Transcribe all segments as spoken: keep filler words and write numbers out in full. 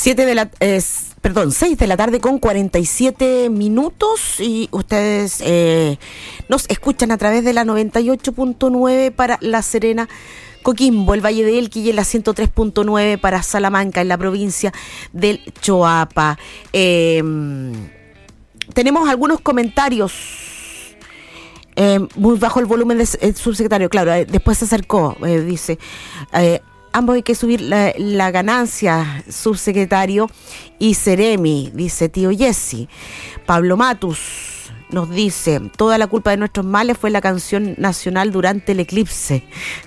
Siete de la, eh, perdón, seis de la tarde con cuarenta y siete minutos y ustedes eh, nos escuchan a través de la noventa y ocho punto nueve para La Serena, Coquimbo, el Valle de Elqui, y en la ciento tres punto nueve para Salamanca, en la provincia del Choapa. Eh, tenemos algunos comentarios. Eh, muy bajo el volumen del de, subsecretario, claro, eh, después se acercó, eh, dice... Eh, ambos hay que subir la, la ganancia, subsecretario y Ceremi, dice tío Jesse. Pablo Matus nos dice, toda la culpa de nuestros males fue la canción nacional durante el eclipse.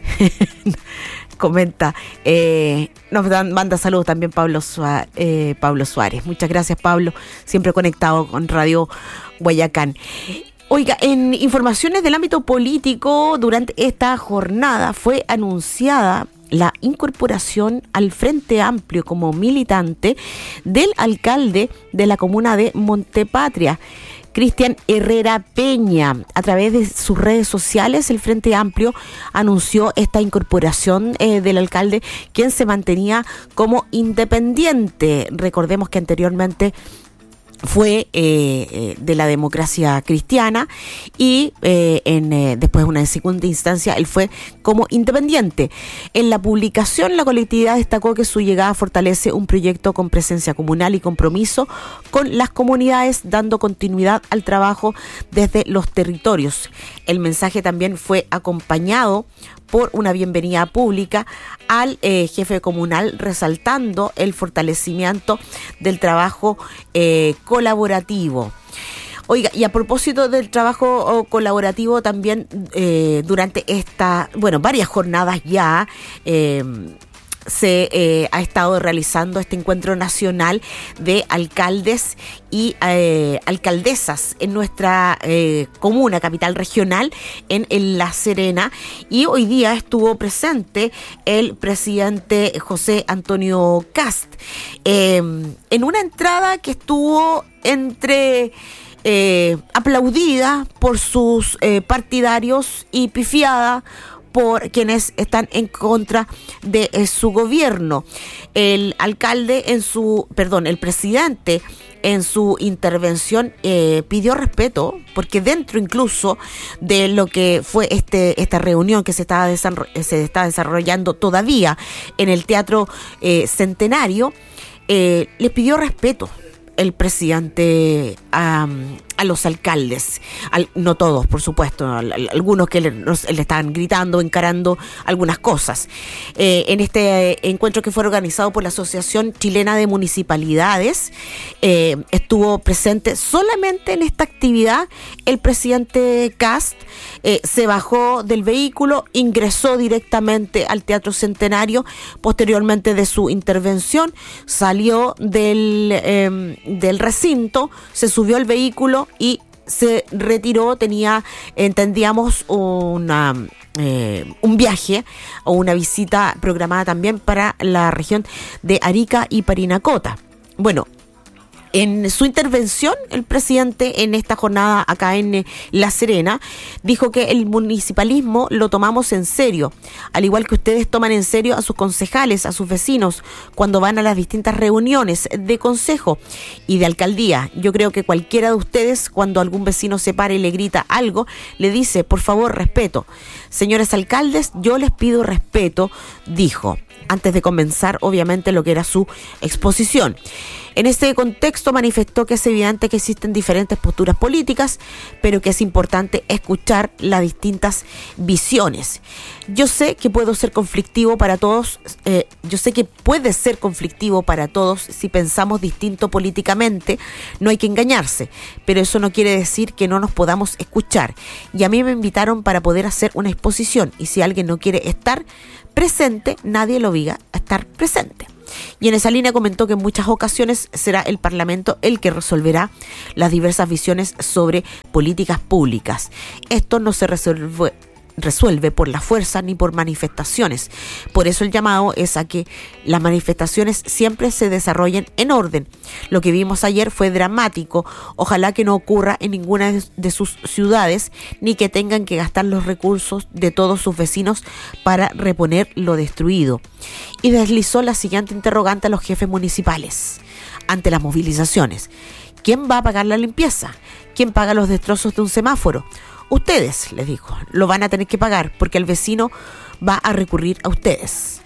Comenta, eh, nos dan, manda saludos también Pablo, Suárez, eh, Pablo Suárez. Muchas gracias, Pablo, siempre conectado con Radio Guayacán. Oiga, en informaciones del ámbito político, durante esta jornada fue anunciada la incorporación al Frente Amplio como militante del alcalde de la comuna de Montepatria, Cristian Herrera Peña. A través de sus redes sociales, el Frente Amplio anunció esta incorporación eh, del alcalde, quien se mantenía como independiente. Recordemos que anteriormente fue eh, eh, de la Democracia Cristiana y eh, en, eh, después, una segunda instancia, él fue como independiente. En la publicación, la colectividad destacó que su llegada fortalece un proyecto con presencia comunal y compromiso con las comunidades, dando continuidad al trabajo desde los territorios. El mensaje también fue acompañado por una bienvenida pública al eh, jefe comunal, resaltando el fortalecimiento del trabajo eh, colaborativo. Oiga, y a propósito del trabajo colaborativo también eh, durante esta, bueno, varias jornadas ya, eh, se eh, ha estado realizando este encuentro nacional de alcaldes y eh, alcaldesas en nuestra eh, comuna, capital regional, en, en La Serena, y hoy día estuvo presente el presidente José Antonio Kast eh, en una entrada que estuvo entre eh, aplaudida por sus eh, partidarios y pifiada por quienes están en contra de eh, su gobierno. El alcalde en su, perdón, el presidente en su intervención eh, pidió respeto, porque dentro incluso de lo que fue este esta reunión que se está, desarroll- se está desarrollando todavía en el Teatro eh, Centenario, eh, les pidió respeto el presidente a, a los alcaldes, al, no todos, por supuesto, al, al, algunos que le, nos, le estaban gritando, encarando algunas cosas. Eh, en este encuentro que fue organizado por la Asociación Chilena de Municipalidades, eh, estuvo presente solamente en esta actividad el presidente Kast. Eh, se bajó del vehículo, ingresó directamente al Teatro Centenario. Posteriormente de su intervención, salió del, eh, del recinto, se subió al vehículo y se retiró. Tenía, entendíamos, una, eh, un viaje o una visita programada también para la región de Arica y Parinacota. Bueno, en su intervención, el presidente en esta jornada acá en eh, La Serena dijo que el municipalismo lo tomamos en serio, al igual que ustedes toman en serio a sus concejales, a sus vecinos, cuando van a las distintas reuniones de consejo y de alcaldía. Yo creo que cualquiera de ustedes, cuando algún vecino se para y le grita algo, le dice, por favor, respeto. Señores alcaldes, yo les pido respeto, dijo, antes de comenzar, obviamente, lo que era su exposición. En este contexto manifestó que es evidente que existen diferentes posturas políticas, pero que es importante escuchar las distintas visiones. Yo sé que puedo ser conflictivo para todos, eh, yo sé que puede ser conflictivo para todos si pensamos distinto políticamente, no hay que engañarse, pero eso no quiere decir que no nos podamos escuchar. Y a mí me invitaron para poder hacer una exposición, y si alguien no quiere estar presente, nadie lo obliga a estar presente. Y en esa línea comentó que en muchas ocasiones será el Parlamento el que resolverá las diversas visiones sobre políticas públicas. Esto no se resuelve, resuelve por la fuerza ni por manifestaciones. Por eso el llamado es a que las manifestaciones siempre se desarrollen en orden. Lo que vimos ayer fue dramático. Ojalá que no ocurra en ninguna de sus ciudades, ni que tengan que gastar los recursos de todos sus vecinos para reponer lo destruido. Y deslizó la siguiente interrogante a los jefes municipales ante las movilizaciones. ¿Quién va a pagar la limpieza? ¿Quién paga los destrozos de un semáforo? Ustedes, les dijo, lo van a tener que pagar porque el vecino va a recurrir a ustedes.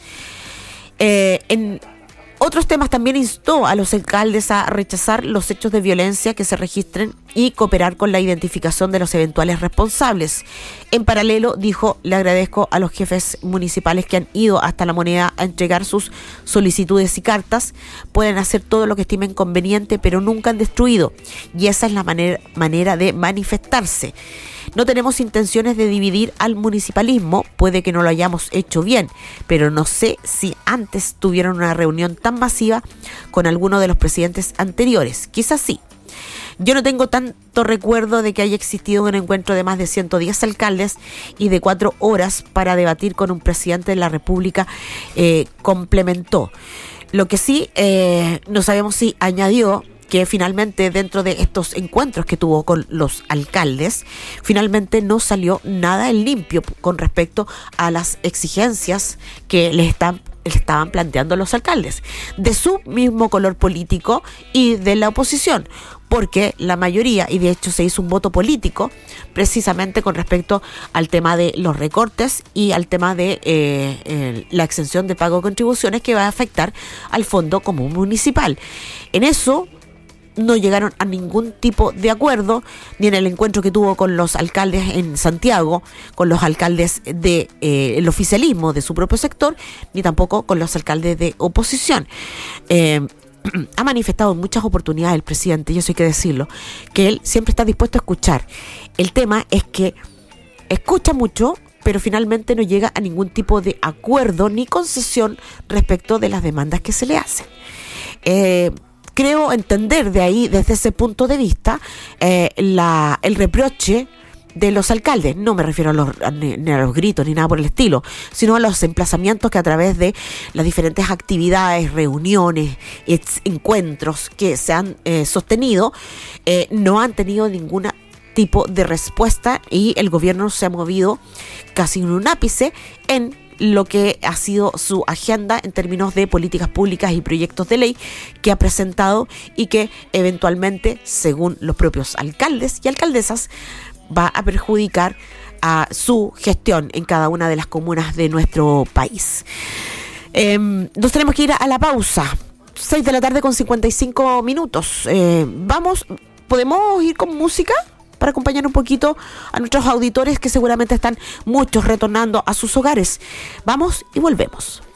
Eh, en otros temas también instó a los alcaldes a rechazar los hechos de violencia que se registren y cooperar con la identificación de los eventuales responsables. En paralelo, dijo, le agradezco a los jefes municipales que han ido hasta La Moneda a entregar sus solicitudes y cartas. Pueden hacer todo lo que estimen conveniente, pero nunca han destruido. Y esa es la manera, manera de manifestarse. No tenemos intenciones de dividir al municipalismo, puede que no lo hayamos hecho bien, pero no sé si antes tuvieron una reunión tan masiva con alguno de los presidentes anteriores. Quizás sí. Yo no tengo tanto recuerdo de que haya existido un encuentro de más de ciento diez alcaldes y de cuatro horas para debatir con un presidente de la República, eh, complementó. Lo que sí, eh, no sabemos si añadió que finalmente dentro de estos encuentros que tuvo con los alcaldes, finalmente no salió nada en limpio con respecto a las exigencias que les están le estaban planteando los alcaldes, de su mismo color político y de la oposición, porque la mayoría, y de hecho se hizo un voto político, precisamente con respecto al tema de los recortes y al tema de eh, eh, la exención de pago de contribuciones que va a afectar al Fondo Común Municipal. En eso no llegaron a ningún tipo de acuerdo, ni en el encuentro que tuvo con los alcaldes en Santiago, con los alcaldes del de, eh, oficialismo de su propio sector, ni tampoco con los alcaldes de oposición. Eh, ha manifestado en muchas oportunidades el presidente, y eso hay que decirlo, que él siempre está dispuesto a escuchar. El tema es que escucha mucho, pero finalmente no llega a ningún tipo de acuerdo ni concesión respecto de las demandas que se le hacen. Eh, Creo entender de ahí, desde ese punto de vista, eh, la, el reproche de los alcaldes. No me refiero a los, ni, ni a los gritos ni nada por el estilo, sino a los emplazamientos que a través de las diferentes actividades, reuniones, encuentros que se han eh, sostenido, eh, no han tenido ningún tipo de respuesta y el gobierno se ha movido casi en un ápice en lo que ha sido su agenda en términos de políticas públicas y proyectos de ley que ha presentado y que eventualmente, según los propios alcaldes y alcaldesas, va a perjudicar a su gestión en cada una de las comunas de nuestro país. Eh, nos tenemos que ir a la pausa. seis de la tarde con cincuenta y cinco minutos. Eh, vamos, ¿podemos ir con música para acompañar un poquito a nuestros auditores que seguramente están muchos retornando a sus hogares? Vamos y volvemos.